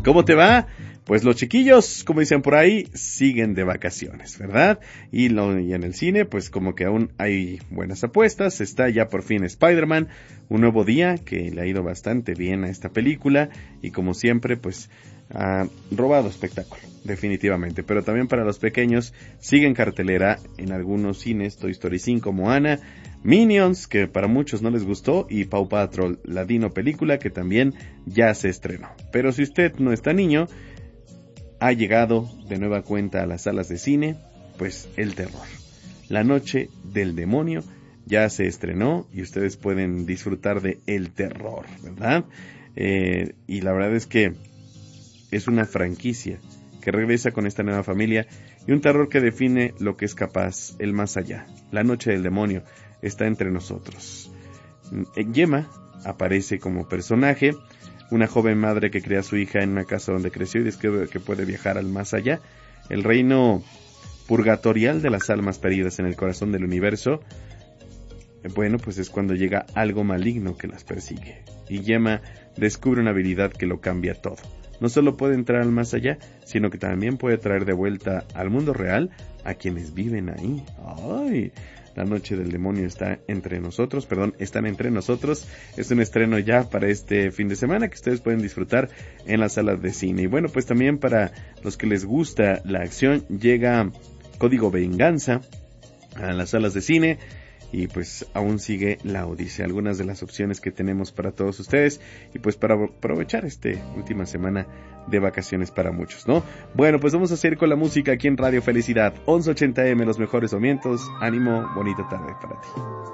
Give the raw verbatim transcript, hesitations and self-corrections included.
¿Cómo te va? Pues los chiquillos, como dicen por ahí, siguen de vacaciones, ¿verdad? Y, lo, y en el cine, pues como que aún hay buenas apuestas. Está ya por fin Spider-Man, un nuevo día que le ha ido bastante bien a esta película. Y como siempre, pues ha robado espectáculo, definitivamente. Pero también para los pequeños, sigue en cartelera en algunos cines Toy Story cinco, Moana, Minions, que para muchos no les gustó, y Paw Patrol, la Dino película, que también ya se estrenó. Pero si usted no está niño, ha llegado de nueva cuenta a las salas de cine, pues el terror. La Noche del Demonio ya se estrenó y ustedes pueden disfrutar de el terror, ¿verdad? Eh, y la verdad es que es una franquicia que regresa con esta nueva familia y un terror que define lo que es capaz, el más allá. La Noche del Demonio está entre nosotros. Gemma aparece como personaje, una joven madre que cría a su hija en una casa donde creció y descubre que puede viajar al más allá, el reino purgatorial de las almas perdidas en el corazón del universo. Bueno, pues es cuando llega algo maligno que las persigue, y Gemma descubre una habilidad que lo cambia todo. No solo puede entrar al más allá, sino que también puede traer de vuelta al mundo real a quienes viven ahí. ¡Ay! La Noche del Demonio está entre nosotros, perdón, están entre nosotros. Es un estreno ya para este fin de semana que ustedes pueden disfrutar en las salas de cine. Y bueno, pues también para los que les gusta la acción, llega Código Venganza a las salas de cine. Y pues aún sigue La Odisea, algunas de las opciones que tenemos para todos ustedes y pues para aprovechar esta última semana de vacaciones para muchos, ¿no? Bueno, pues vamos a seguir con la música aquí en Radio Felicidad, once ochenta eme, los mejores momentos. Ánimo, bonita tarde para ti.